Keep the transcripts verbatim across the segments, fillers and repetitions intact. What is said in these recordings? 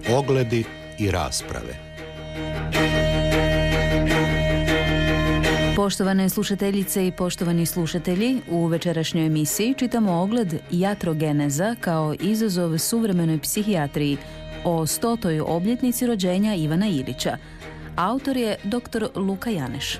Ogledi i rasprave. Poštovane slušateljice i poštovani slušatelji, u večerašnjoj emisiji čitamo ogled Jatrogeneza kao izazov suvremenoj psihijatriji o stotoj obljetnici rođenja Ivana Ilića. Autor je doktor Luka Janeš.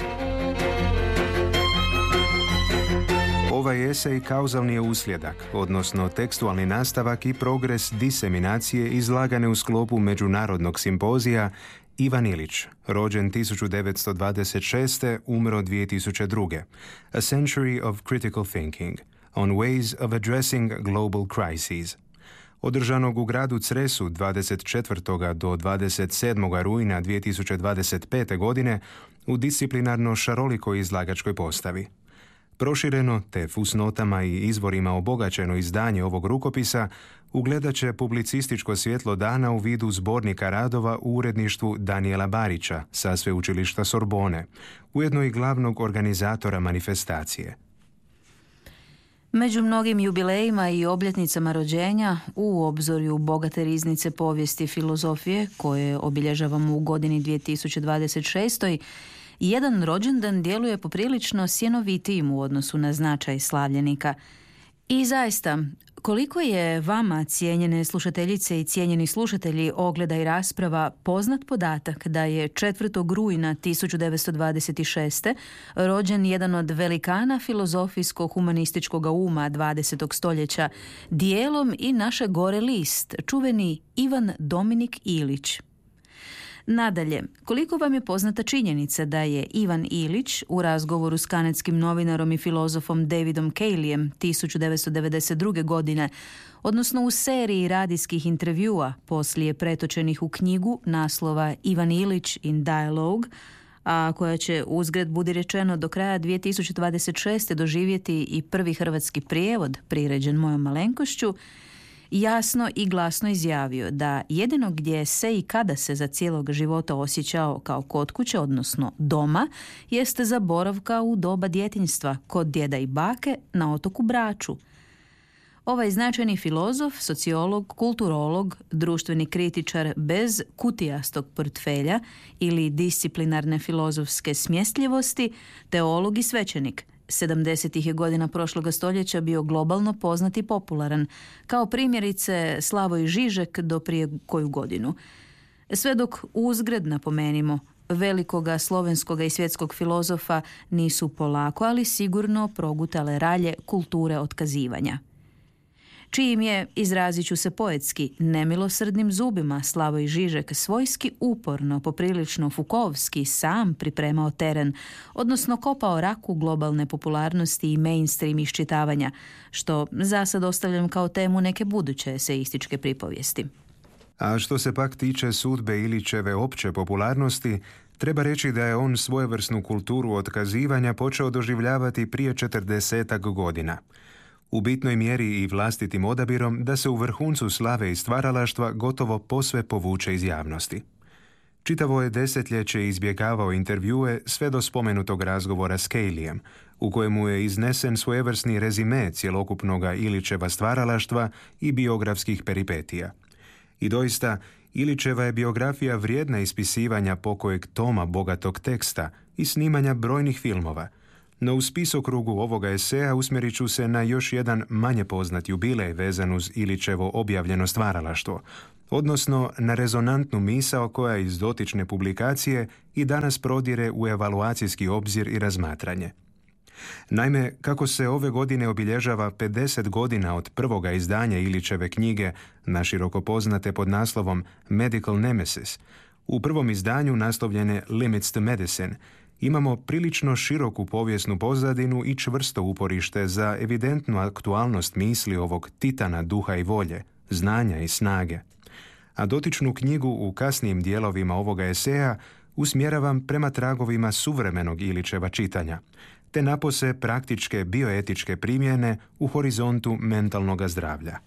Ovaj esej kauzalni je usljedak, odnosno tekstualni nastavak i progres diseminacije izlagane u sklopu međunarodnog simpozija Ivan Ilić, rođen tisuću devetsto dvadeset šeste. umro dvije tisuće druge. A Century of Critical Thinking, on Ways of Addressing Global Crises. Održanog u gradu Cresu dvadeset četvrtog do dvadeset sedmog rujna dvije tisuće dvadeset pete. godine u disciplinarno šarolikoj izlagačkoj postavi. Prošireno, te fusnotama i izvorima obogaćeno izdanje ovog rukopisa ugledat će publicističko svjetlo dana u vidu zbornika radova u uredništvu Danijela Barića sa sveučilišta Sorbone, ujedno i glavnog organizatora manifestacije. Među mnogim jubilejima i obljetnicama rođenja u obzorju bogate riznice povijesti filozofije koje obilježavamo u godini dvije tisuće dvadeset šeste. Jedan rođendan djeluje poprilično sjenovitijim u odnosu na značaj slavljenika. I zaista, koliko je vama, cijenjene slušateljice i cijenjeni slušatelji ogleda i rasprava, poznat podatak da je četvrtog rujna tisuću devetsto dvadeset šeste. rođen jedan od velikana filozofijsko-humanističkog uma dvadesetog stoljeća, dijelom i naše gore list, čuveni Ivan Dominik Ilić. Nadalje, koliko vam je poznata činjenica da je Ivan Ilić u razgovoru s kanadskim novinarom i filozofom Davidom Cayleyem tisuću devetsto devedeset druge. godine, odnosno u seriji radijskih intervjua poslije pretočenih u knjigu naslova Ivan Ilić in Dialogue, a koja će, uzgred budi rečeno, do kraja dvije tisuće dvadeset šeste. doživjeti i prvi hrvatski prijevod priređen mojom malenkošću, jasno i glasno izjavio da jedino gdje se i kada se za cijelog života osjećao kao kod kuće, odnosno doma, jeste za boravka u doba djetinjstva kod djeda i bake na otoku Braču. Ovaj značajni filozof, sociolog, kulturolog, društveni kritičar bez kutijastog portfelja ili disciplinarne filozofske smjestljivosti, teolog i svećenik, sedamdesetih je godina prošloga stoljeća bio globalno poznat i popularan, kao primjerice Slavoj Žižek do prije koju godinu. Sve dok uzgred napomenimo, velikoga slovenskoga i svjetskog filozofa nisu polako, ali sigurno progutale ralje kulture otkazivanja. Čijim je, izrazit ću se poetski, nemilosrdnim zubima Slavoj Žižek svojski uporno, poprilično fukovski sam pripremao teren, odnosno kopao raku globalne popularnosti i mainstream iščitavanja, što zasad ostavljam kao temu neke buduće eseističke pripovijesti. A što se pak tiče sudbe Ilićeve opće popularnosti, treba reći da je on svojevrsnu kulturu otkazivanja počeo doživljavati prije četrdesetak godina. U bitnoj mjeri i vlastitim odabirom da se u vrhuncu slave i stvaralaštva gotovo posve povuče iz javnosti. Čitavo je desetljeće izbjegavao intervjue sve do spomenutog razgovora s Cayleyem, u kojemu je iznesen svojevrsni rezime cjelokupnoga Ilićeva stvaralaštva i biografskih peripetija. I doista, Ilićeva je biografija vrijedna ispisivanja pokojeg toma bogatog teksta i snimanja brojnih filmova. No u spisokrugu ovoga eseja usmjerit ću se na još jedan manje poznat jubilej vezan uz Ilićevo objavljeno stvaralaštvo, odnosno na rezonantnu misao koja iz dotične publikacije i danas prodire u evaluacijski obzir i razmatranje. Naime, kako se ove godine obilježava pedeset godina od prvoga izdanja Ilićeve knjige, naširoko poznate pod naslovom Medical Nemesis, u prvom izdanju naslovljene Limits to Medicine, imamo prilično široku povijesnu pozadinu i čvrsto uporište za evidentnu aktualnost misli ovog titana duha i volje, znanja i snage. A dotičnu knjigu u kasnijim dijelovima ovoga eseja usmjeravam prema tragovima suvremenog Ilićeva čitanja, te napose praktičke bioetičke primjene u horizontu mentalnog zdravlja.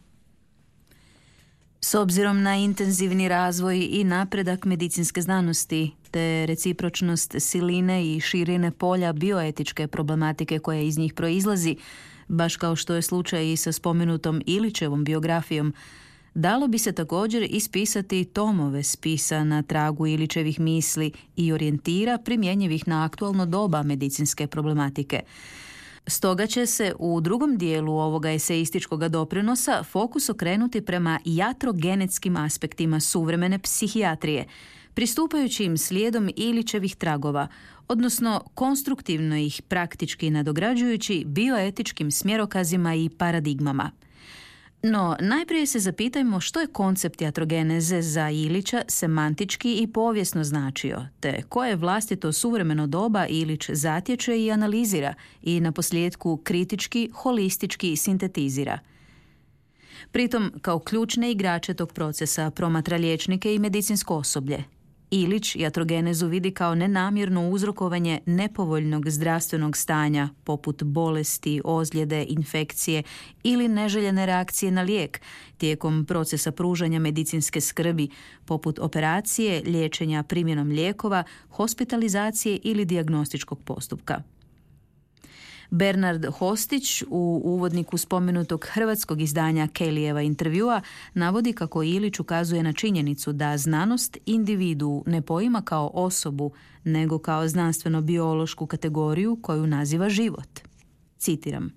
S obzirom na intenzivni razvoj i napredak medicinske znanosti, te recipročnost siline i širine polja bioetičke problematike koja iz njih proizlazi, baš kao što je slučaj i sa spomenutom Ilićevom biografijom, Dalo bi se također ispisati tomove spisa na tragu Ilićevih misli i orijentira primjenjivih na aktualno doba medicinske problematike. Stoga će se u drugom dijelu ovoga eseističkog doprinosa fokus okrenuti prema iatrogenetskim aspektima suvremene psihijatrije, pristupajući im slijedom Ilićevih tragova, odnosno konstruktivno ih praktički nadograđujući bioetičkim smjerokazima i paradigmama. No, najprije se zapitajmo što je koncept iatrogeneze za Ilića semantički i povijesno značio, te koje vlastito suvremeno doba Ilić zatječe i analizira i naposljetku kritički, holistički sintetizira. Pritom, kao ključne igrače tog procesa promatra liječnike i medicinsko osoblje. Ilić iatrogenezu vidi kao nenamjerno uzrokovanje nepovoljnog zdravstvenog stanja poput bolesti, ozljede, infekcije ili neželjene reakcije na lijek tijekom procesa pružanja medicinske skrbi poput operacije, liječenja primjenom lijekova, hospitalizacije ili dijagnostičkog postupka. Bernard Hostić u uvodniku spomenutog hrvatskog izdanja Kellyjeva intervjua navodi kako Ilić ukazuje na činjenicu da znanost individu ne poima kao osobu, nego kao znanstveno-biološku kategoriju koju naziva život. Citiram.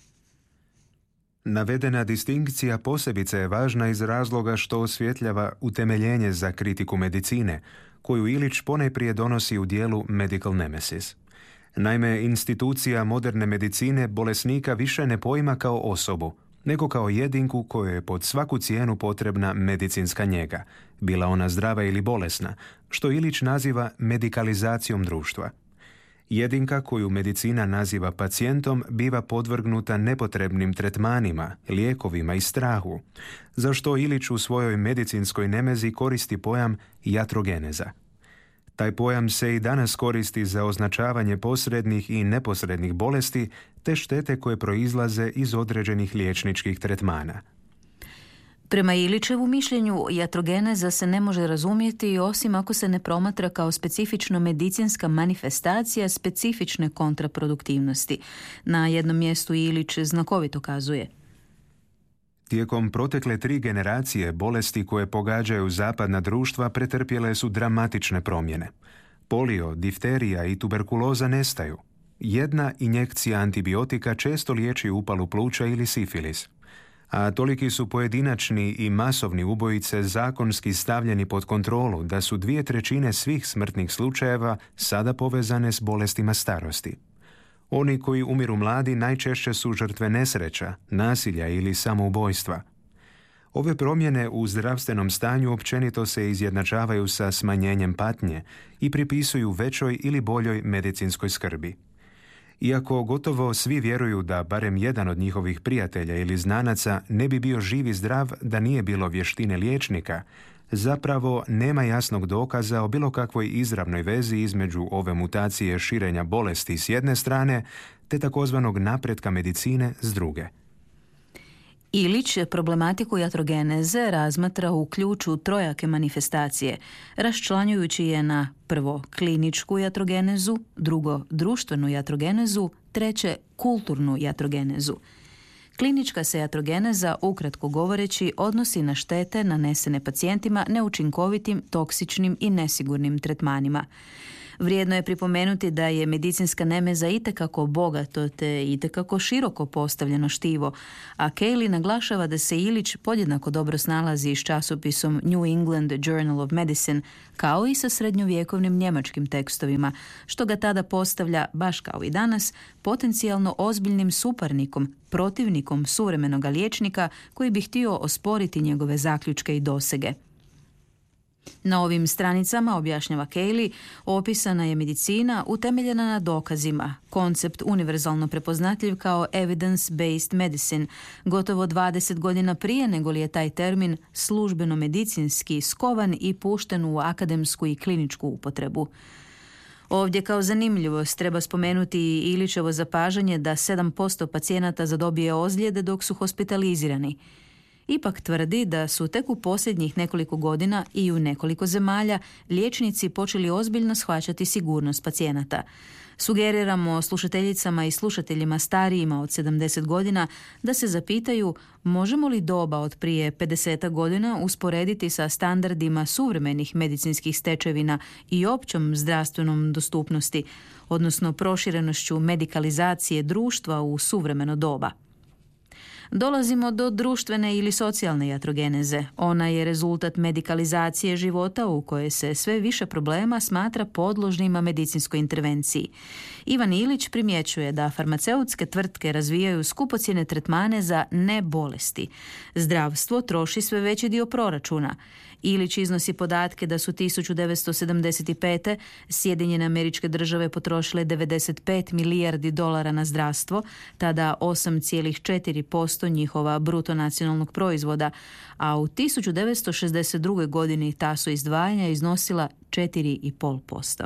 Navedena distinkcija posebice je važna iz razloga što osvjetljava utemeljenje za kritiku medicine, koju Ilić ponajprije donosi u dijelu Medical Nemesis. Naime, institucija moderne medicine bolesnika više ne poima kao osobu, nego kao jedinku kojoj je pod svaku cijenu potrebna medicinska njega, bila ona zdrava ili bolesna, što Ilić naziva medikalizacijom društva. Jedinka koju medicina naziva pacijentom biva podvrgnuta nepotrebnim tretmanima, lijekovima i strahu, za što Ilić u svojoj medicinskoj nemezi koristi pojam iatrogeneza. Taj pojam se i danas koristi za označavanje posrednih i neposrednih bolesti te štete koje proizlaze iz određenih liječničkih tretmana. Prema Ilićevu mišljenju, iatrogeneza se ne može razumjeti osim ako se ne promatra kao specifično medicinska manifestacija specifične kontraproduktivnosti. Na jednom mjestu Ilić znakovito kazuje: Tijekom protekle tri generacije bolesti koje pogađaju zapadna društva pretrpjele su dramatične promjene. Polio, difterija i tuberkuloza nestaju. Jedna injekcija antibiotika često liječi upalu pluća ili sifilis. A toliki su pojedinačni i masovni ubojice zakonski stavljeni pod kontrolu da su dvije trećine svih smrtnih slučajeva sada povezane s bolestima starosti. Oni koji umiru mladi najčešće su žrtve nesreća, nasilja ili samoubojstva. Ove promjene u zdravstvenom stanju općenito se izjednačavaju sa smanjenjem patnje i pripisuju većoj ili boljoj medicinskoj skrbi. Iako gotovo svi vjeruju da barem jedan od njihovih prijatelja ili znanaca ne bi bio živ i zdrav da nije bilo vještine liječnika, zapravo nema jasnog dokaza o bilo kakvoj izravnoj vezi između ove mutacije širenja bolesti s jedne strane te takozvanog napretka medicine s druge. Ilić problematiku iatrogeneze razmatra u ključu trojake manifestacije, raščlanjujući je na prvo kliničku iatrogenezu, drugo društvenu iatrogenezu, treće kulturnu iatrogenezu. Klinička se iatrogeneza, ukratko govoreći, odnosi na štete nanesene pacijentima neučinkovitim, toksičnim i nesigurnim tretmanima. Vrijedno je pripomenuti da je medicinska nemeza itekako bogato te itekako široko postavljeno štivo, a Kelly naglašava da se Ilić podjednako dobro snalazi s časopisom New England Journal of Medicine, kao i sa srednjovjekovnim njemačkim tekstovima, što ga tada postavlja, baš kao i danas, potencijalno ozbiljnim suparnikom, protivnikom suvremenog liječnika koji bi htio osporiti njegove zaključke i dosege. Na ovim stranicama, objašnjava Kelly, opisana je medicina utemeljena na dokazima, koncept univerzalno prepoznatljiv kao evidence-based medicine, gotovo dvadeset godina prije nego li je taj termin službeno medicinski skovan i pušten u akademsku i kliničku upotrebu. Ovdje kao zanimljivost treba spomenuti i Ilićevo zapažanje da sedam posto pacijenata zadobije ozljede dok su hospitalizirani. Ipak tvrdi da su tek u posljednjih nekoliko godina i u nekoliko zemalja liječnici počeli ozbiljno shvaćati sigurnost pacijenata. Sugeriramo slušateljicama i slušateljima starijima od sedamdeset godina da se zapitaju možemo li doba od prije pedeset godina usporediti sa standardima suvremenih medicinskih stečevina i općom zdravstvenom dostupnosti, odnosno proširenošću medikalizacije društva u suvremeno doba. Dolazimo do društvene ili socijalne iatrogeneze. Ona je rezultat medikalizacije života u kojoj se sve više problema smatra podložnima medicinskoj intervenciji. Ivan Ilić primjećuje da farmaceutske tvrtke razvijaju skupocjene tretmane za ne bolesti. Zdravstvo troši sve veći dio proračuna. Ilić iznosi podatke da su tisuću devetsto sedamdeset pete. Sjedinjene Američke Države potrošile devedeset pet milijardi dolara na zdravstvo, tada osam zarez četiri posto njihova bruto nacionalnog proizvoda, a u tisuću devetsto šezdeset druge. godini ta su izdvajanja iznosila četiri zarez pet posto.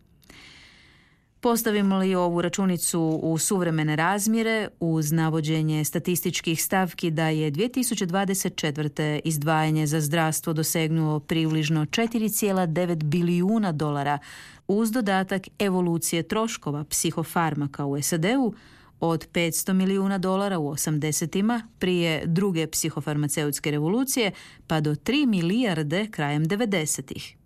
Postavimo li ovu računicu u suvremene razmjere uz navođenje statističkih stavki da je dvije tisuće dvadeset četvrte. izdvajanje za zdravstvo dosegnulo približno četiri zarez devet bilijuna dolara uz dodatak evolucije troškova psihofarmaka u S A D-u od petsto milijuna dolara u osamdesetima prije druge psihofarmaceutske revolucije pa do tri milijarde krajem devedesetih.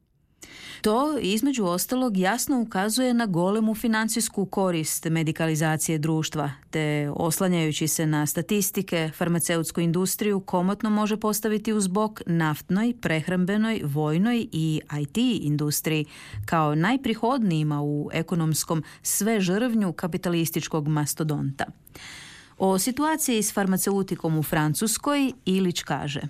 To, između ostalog, jasno ukazuje na golemu financijsku korist medikalizacije društva, te oslanjajući se na statistike, farmaceutsku industriju komotno može postaviti uz bok naftnoj, prehrambenoj, vojnoj i I T industriji kao najprihodnijima u ekonomskom svežrvnju kapitalističkog mastodonta. O situaciji s farmaceutikom u Francuskoj Ilić kaže: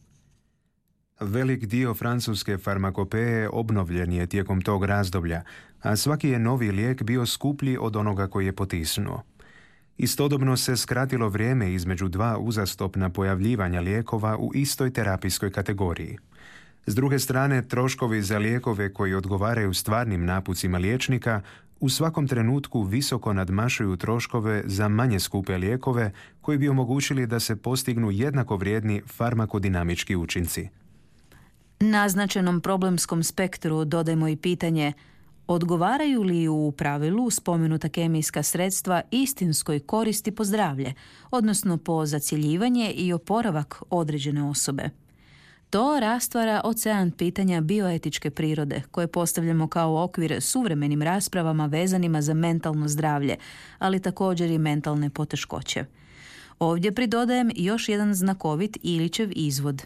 Velik dio francuske farmakopeje obnovljen je tijekom tog razdoblja, a svaki je novi lijek bio skuplji od onoga koji je potisnuo. Istodobno se skratilo vrijeme između dva uzastopna pojavljivanja lijekova u istoj terapijskoj kategoriji. S druge strane, troškovi za lijekove koji odgovaraju stvarnim napucima liječnika u svakom trenutku visoko nadmašuju troškove za manje skupe lijekove koji bi omogućili da se postignu jednako vrijedni farmakodinamički učinci. Naznačenom problemskom spektru dodajmo i pitanje odgovaraju li u pravilu spomenuta kemijska sredstva istinskoj koristi po zdravlje, odnosno po zacjeljivanje i oporavak određene osobe. To rastvara ocean pitanja bioetičke prirode koje postavljamo kao okvir suvremenim raspravama vezanima za mentalno zdravlje, ali također i mentalne poteškoće. Ovdje pridodajem još jedan znakovit Ilićev izvod.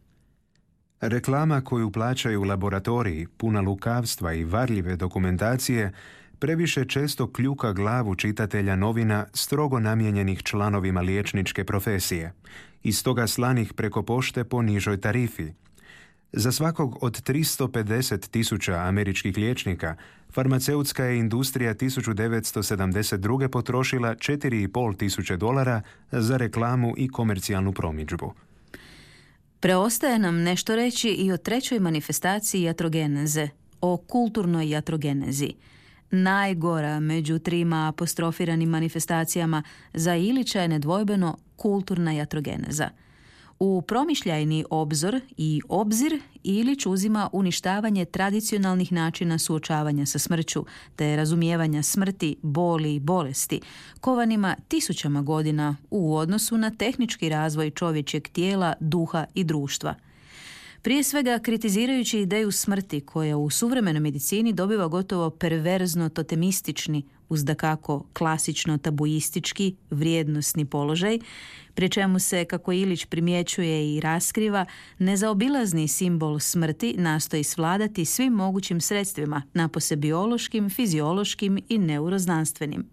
Reklama koju plaćaju laboratoriji, puna lukavstva i varljive dokumentacije, previše često kljuka glavu čitatelja novina strogo namijenjenih članovima liječničke profesije, i stoga slanih preko pošte po nižoj tarifi. Za svakog od tristo pedeset tisuća američkih liječnika, farmaceutska je industrija tisuću devetsto sedamdeset druge. potrošila četiri i pol tisuće dolara za reklamu i komercijalnu promidžbu. Preostaje nam nešto reći i o trećoj manifestaciji iatrogeneze, o kulturnoj iatrogenezi. Najgora među trima apostrofiranim manifestacijama za Ilića je nedvojbeno kulturna iatrogeneza. U promišljajni obzor i obzir Ilić uzima uništavanje tradicionalnih načina suočavanja sa smrću, te razumijevanja smrti, boli i bolesti, kovanima tisućama godina u odnosu na tehnički razvoj čovječjeg tijela, duha i društva. Prije svega kritizirajući ideju smrti koja u suvremenoj medicini dobiva gotovo perverzno totemistični, uz dakako klasično tabuistički, vrijednosni položaj, pri čemu se, kako Ilić primjećuje i raskriva, nezaobilazni simbol smrti nastoji svladati svim mogućim sredstvima, napose biološkim, fiziološkim i neuroznanstvenim.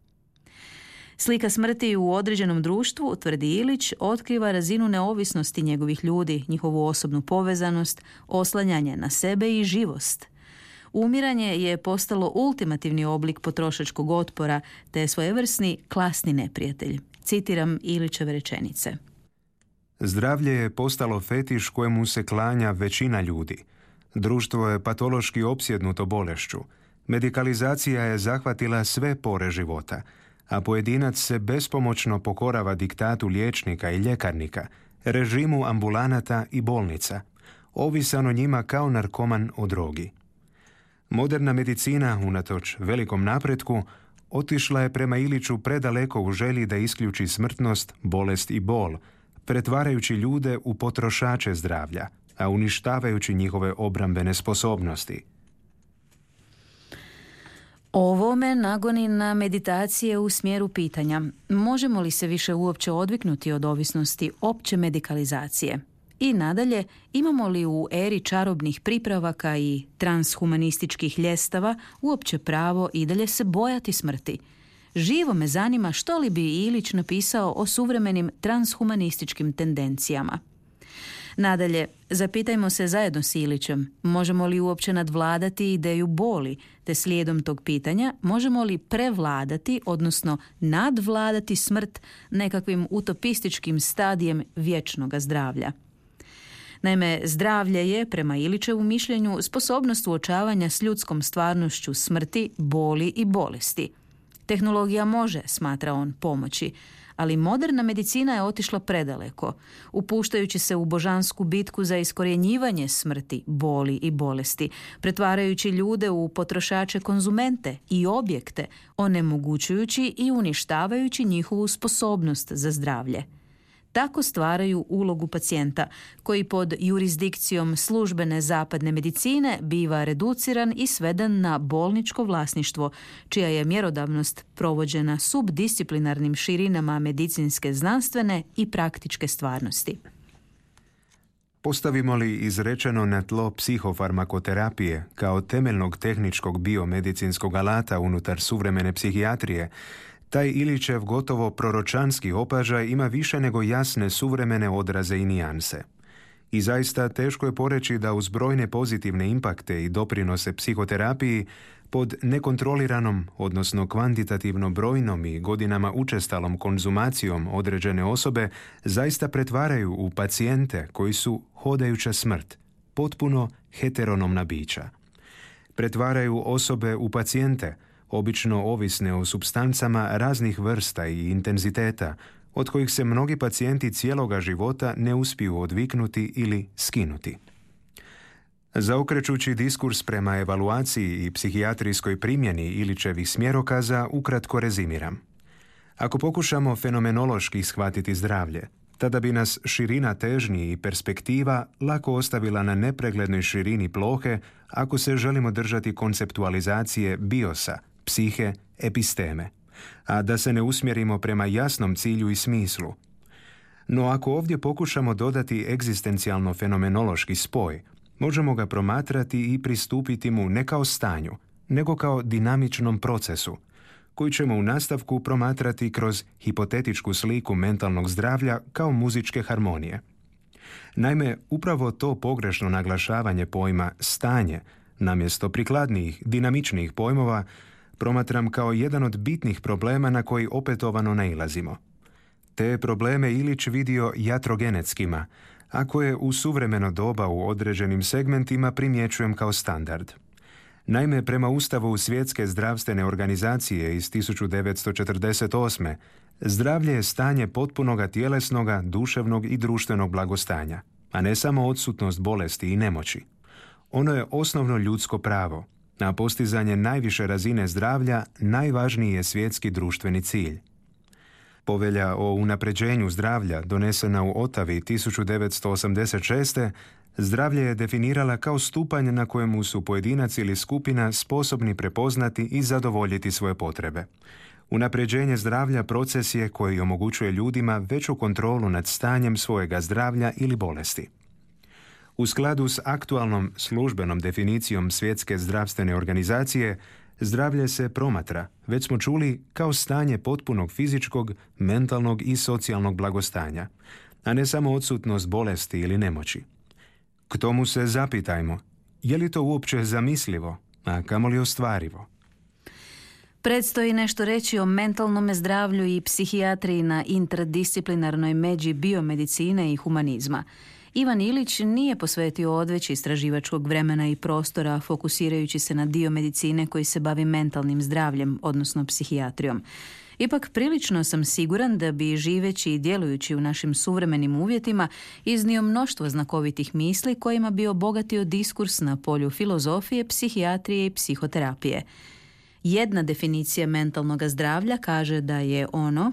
Slika smrti u određenom društvu, tvrdi Ilić, otkriva razinu neovisnosti njegovih ljudi, njihovu osobnu povezanost, oslanjanje na sebe i živost. Umiranje je postalo ultimativni oblik potrošačkog otpora, te je svojevrsni klasni neprijatelj. Citiram Ilićeve rečenice. Zdravlje je postalo fetiš kojemu se klanja većina ljudi. Društvo je patološki opsjednuto bolešću. Medikalizacija je zahvatila sve pore života, a pojedinac se bespomoćno pokorava diktatu liječnika i ljekarnika, režimu ambulanata i bolnica, ovisan o njima kao narkoman o drogi. Moderna medicina, unatoč velikom napretku, otišla je prema Iliću predaleko u želji da isključi smrtnost, bolest i bol, pretvarajući ljude u potrošače zdravlja, a uništavajući njihove obrambene sposobnosti. Ovo me nagoni na meditacije u smjeru pitanja: možemo li se više uopće odviknuti od ovisnosti opće medikalizacije? I nadalje, imamo li u eri čarobnih pripravaka i transhumanističkih ljestava uopće pravo i dalje se bojati smrti? Živo me zanima što li bi Ilić napisao o suvremenim transhumanističkim tendencijama. Nadalje, zapitajmo se zajedno s Ilićem, možemo li uopće nadvladati ideju boli, te slijedom tog pitanja možemo li prevladati, odnosno nadvladati smrt nekakvim utopističkim stadijem vječnoga zdravlja. Naime, zdravlje je, prema Ilićevu mišljenju, sposobnost uočavanja s ljudskom stvarnošću smrti, boli i bolesti. Tehnologija može, smatra on, pomoći, ali moderna medicina je otišla predaleko, upuštajući se u božansku bitku za iskorjenjivanje smrti, boli i bolesti, pretvarajući ljude u potrošače konzumente i objekte, onemogućujući i uništavajući njihovu sposobnost za zdravlje. Tako stvaraju ulogu pacijenta, koji pod jurisdikcijom službene zapadne medicine biva reduciran i sveden na bolničko vlasništvo, čija je mjerodavnost provođena subdisciplinarnim širinama medicinske znanstvene i praktičke stvarnosti. Postavimo li izrečeno na tlo psihofarmakoterapije kao temeljnog tehničkog biomedicinskog alata unutar suvremene psihijatrije, taj Ilićev gotovo proročanski opažaj ima više nego jasne suvremene odraze i nijanse. I zaista teško je poreći da uz brojne pozitivne impakte i doprinose psihoterapiji pod nekontroliranom, odnosno kvantitativno brojnom i godinama učestalom konzumacijom određene osobe zaista pretvaraju u pacijente koji su hodajuća smrt, potpuno heteronomna bića. Pretvaraju osobe u pacijente, obično ovisne o supstancama raznih vrsta i intenziteta, od kojih se mnogi pacijenti cijeloga života ne uspiju odviknuti ili skinuti. Zaokrećući diskurs prema evaluaciji i psihijatrijskoj primjeni Ilićevih smjerokaza, ukratko rezimiram. Ako pokušamo fenomenološki shvatiti zdravlje, tada bi nas širina težnji i perspektiva lako ostavila na nepreglednoj širini plohe ako se želimo držati konceptualizacije biosa, psihe, episteme, a da se ne usmjerimo prema jasnom cilju i smislu. No ako ovdje pokušamo dodati egzistencijalno-fenomenološki spoj, možemo ga promatrati i pristupiti mu ne kao stanju, nego kao dinamičnom procesu, koji ćemo u nastavku promatrati kroz hipotetičku sliku mentalnog zdravlja kao muzičke harmonije. Naime, upravo to pogrešno naglašavanje pojma stanje, namjesto prikladnijih, dinamičnijih pojmova, promatram kao jedan od bitnih problema na koji opetovano nailazimo. Te probleme Ilić vidio jatrogenetskima, a koje u suvremeno doba u određenim segmentima primjećujem kao standard. Naime, prema Ustavu Svjetske zdravstvene organizacije iz tisuću devetsto četrdeset osme. zdravlje je stanje potpunoga tjelesnoga, duševnog i društvenog blagostanja, a ne samo odsutnost bolesti i nemoći. Ono je osnovno ljudsko pravo. Na postizanje najviše razine zdravlja najvažniji je svjetski društveni cilj. Povelja o unapređenju zdravlja, donesena u Otavi tisuću devetsto osamdeset šeste. zdravlje je definirala kao stupanj na kojemu su pojedinac ili skupina sposobni prepoznati i zadovoljiti svoje potrebe. Unapređenje zdravlja proces je koji omogućuje ljudima veću kontrolu nad stanjem svojega zdravlja ili bolesti. U skladu s aktualnom službenom definicijom Svjetske zdravstvene organizacije, zdravlje se promatra, već smo čuli, kao stanje potpunog fizičkog, mentalnog i socijalnog blagostanja, a ne samo odsutnost bolesti ili nemoći. K tomu se zapitajmo, je li to uopće zamislivo, a kamoli ostvarivo? Predstoji nešto reći o mentalnom zdravlju i psihijatriji na interdisciplinarnoj međi biomedicine i humanizma. Ivan Ilić nije posvetio odveć istraživačkog vremena i prostora fokusirajući se na dio medicine koji se bavi mentalnim zdravljem, odnosno psihijatrijom. Ipak prilično sam siguran da bi živeći i djelujući u našim suvremenim uvjetima iznio mnoštvo znakovitih misli kojima bi obogatio diskurs na polju filozofije, psihijatrije i psihoterapije. Jedna definicija mentalnog zdravlja kaže da je ono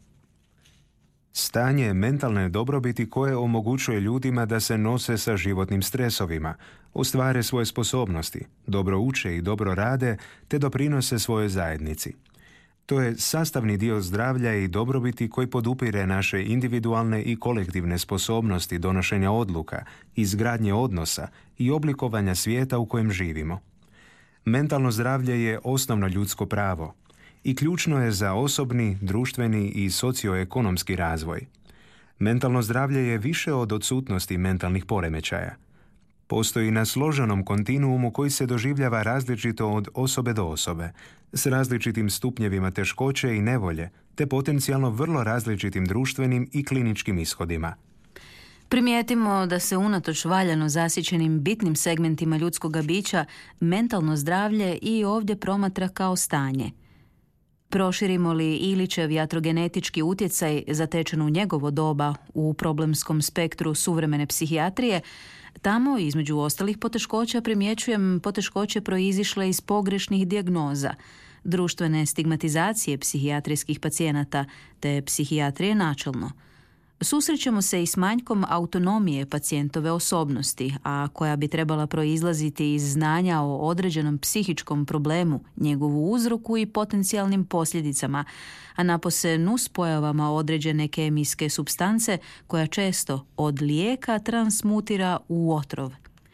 stanje mentalne dobrobiti koje omogućuje ljudima da se nose sa životnim stresovima, ostvare svoje sposobnosti, dobro uče i dobro rade, te doprinose svojoj zajednici. To je sastavni dio zdravlja i dobrobiti koji podupire naše individualne i kolektivne sposobnosti donošenja odluka, izgradnje odnosa i oblikovanja svijeta u kojem živimo. Mentalno zdravlje je osnovno ljudsko pravo i ključno je za osobni, društveni i socioekonomski razvoj. Mentalno zdravlje je više od odsutnosti mentalnih poremećaja. Postoji na složenom kontinuumu koji se doživljava različito od osobe do osobe, s različitim stupnjevima teškoće i nevolje, te potencijalno vrlo različitim društvenim i kliničkim ishodima. Primijetimo da se unatoč valjano zasićenim bitnim segmentima ljudskoga bića mentalno zdravlje i ovdje promatra kao stanje. Proširimo li Ilićev jatrogenetički utjecaj zatečen u njegovo doba u problemskom spektru suvremene psihijatrije, tamo, između ostalih poteškoća, primjećujem poteškoće proizišle iz pogrešnih dijagnoza, društvene stigmatizacije psihijatrijskih pacijenata te psihijatrije načelno. Susrećemo se i s manjkom autonomije pacijentove osobnosti, a koja bi trebala proizlaziti iz znanja o određenom psihičkom problemu, njegovu uzroku i potencijalnim posljedicama, a napose nuspojavama određene kemijske supstance koja često od lijeka transmutira u otrov.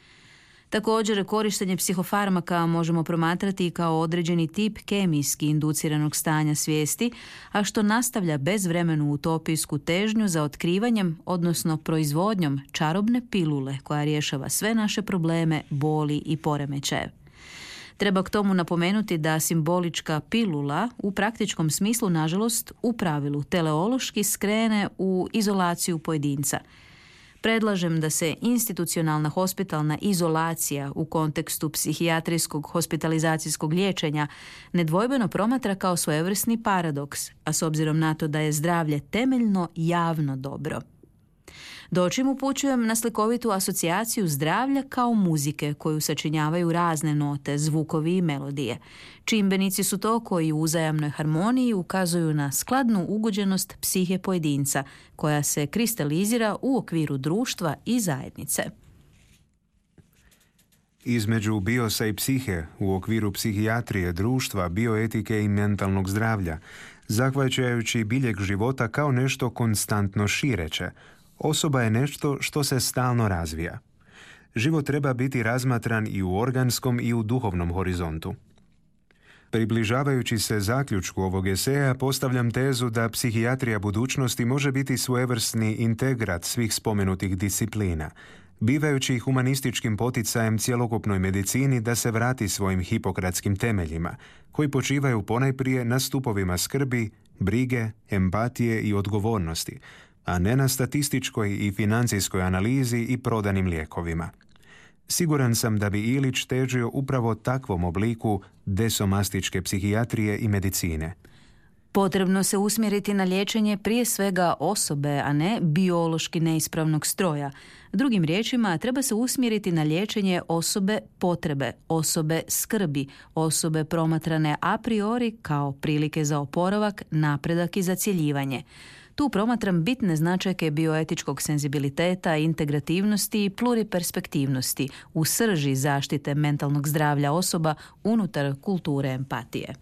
Također, korištenje psihofarmaka možemo promatrati kao određeni tip kemijski induciranog stanja svijesti, a što nastavlja bezvremenu utopijsku težnju za otkrivanjem, odnosno proizvodnjom čarobne pilule koja rješava sve naše probleme, boli i poremećaje. Treba k tomu napomenuti da simbolička pilula u praktičkom smislu, nažalost, u pravilu teleološki skrene u izolaciju pojedinca. Predlažem da se institucionalna hospitalna izolacija u kontekstu psihijatrijskog hospitalizacijskog liječenja nedvojbeno promatra kao svojevrsni paradoks, a s obzirom na to da je zdravlje temeljno javno dobro. Dočim upućujem na slikovitu asocijaciju zdravlja kao muzike koju sačinjavaju razne note, zvukovi i melodije. Čimbenici su to koji u uzajamnoj harmoniji ukazuju na skladnu ugođenost psihe pojedinca, koja se kristalizira u okviru društva i zajednice. Između biosa i psihe, u okviru psihijatrije, društva, bioetike i mentalnog zdravlja, zahvaćajući biljeg života kao nešto konstantno šireće, osoba je nešto što se stalno razvija. Život treba biti razmatran i u organskom i u duhovnom horizontu. Približavajući se zaključku ovog eseja, postavljam tezu da psihijatrija budućnosti može biti svojevrsni integrat svih spomenutih disciplina, bivajući humanističkim poticajem cjelokupnoj medicini da se vrati svojim hipokratskim temeljima, koji počivaju ponajprije na stupovima skrbi, brige, empatije i odgovornosti, a ne na statističkoj i financijskoj analizi i prodanim lijekovima. Siguran sam da bi Ilić težio upravo takvom obliku desomastičke psihijatrije i medicine. Potrebno se usmjeriti na liječenje prije svega osobe, a ne biološki neispravnog stroja. Drugim riječima, treba se usmjeriti na liječenje osobe potrebe, osobe skrbi, osobe promatrane a priori kao prilike za oporavak, napredak i zacjeljivanje. Tu promatram bitne značajke bioetičkog senzibiliteta, integrativnosti i pluriperspektivnosti u srži zaštite mentalnog zdravlja osoba unutar kulture empatije.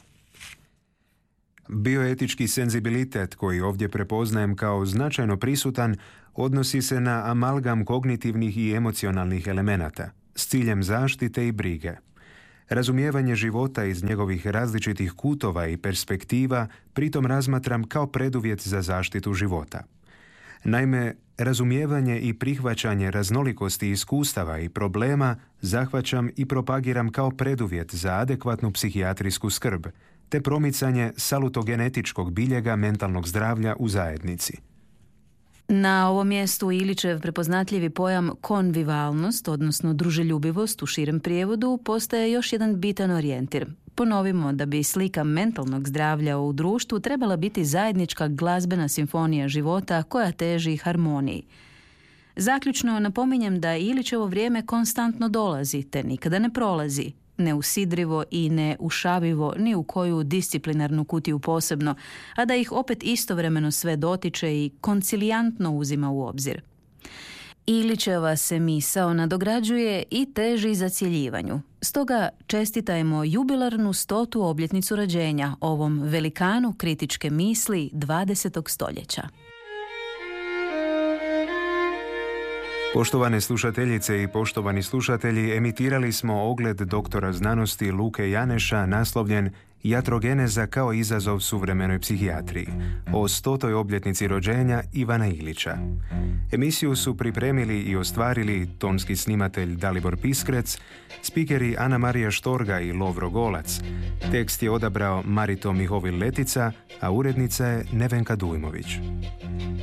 Bioetički senzibilitet, koji ovdje prepoznajem kao značajno prisutan, odnosi se na amalgam kognitivnih i emocionalnih elemenata s ciljem zaštite i brige. Razumijevanje života iz njegovih različitih kutova i perspektiva pritom razmatram kao preduvjet za zaštitu života. Naime, razumijevanje i prihvaćanje raznolikosti iskustava i problema zahvaćam i propagiram kao preduvjet za adekvatnu psihijatrijsku skrb, te promicanje salutogenetičkog biljega mentalnog zdravlja u zajednici. Na ovom mjestu Ilićev prepoznatljivi pojam konvivalnost, odnosno druželjubivost u širem prijevodu, postaje još jedan bitan orijentir. Ponovimo da bi slika mentalnog zdravlja u društvu trebala biti zajednička glazbena simfonija života koja teži harmoniji. Zaključno napominjem da Ilićevo vrijeme konstantno dolazi te nikada ne prolazi, neusidrivo i neušavivo ni u koju disciplinarnu kutiju posebno, a da ih opet istovremeno sve dotiče i koncilijantno uzima u obzir. Ilićeva se misao nadograđuje i teži zacjeljivanju. Stoga čestitajmo jubilarnu stotu obljetnicu rođenja ovom velikanu kritičke misli dvadesetog stoljeća. Poštovane slušateljice i poštovani slušatelji, emitirali smo ogled doktora znanosti Luke Janeša naslovljen Jatrogeneza kao izazov suvremenoj psihijatriji o stotoj obljetnici rođenja Ivana Ilića. Emisiju su pripremili i ostvarili tonski snimatelj Dalibor Piskrec, spikeri Ana Marija Štorga i Lovro Golac. Tekst je odabrao Marito Mihovil Letica, a urednica je Nevenka Dujmović.